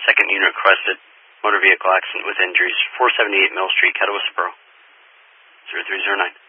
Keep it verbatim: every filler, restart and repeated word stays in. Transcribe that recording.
Second unit requested. Motor vehicle accident with injuries. four seventy-eight Mill Street, Kettle Whisperboro. zero three zero nine.